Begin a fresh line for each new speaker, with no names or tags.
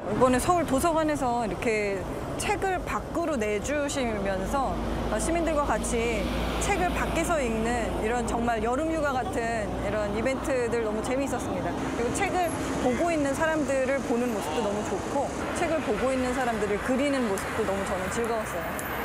이번에 서울 도서관에서 이렇게 책을 밖으로 내주시면서 시민들과 같이 책을 밖에서 읽는 이런 정말 여름휴가 같은 이런 이벤트들 너무 재미있었습니다. 그리고 책을 보고 있는 사람들을 보는 모습도 너무 좋고 책을 보고 있는 사람들을 그리는 모습도 너무 저는 즐거웠어요.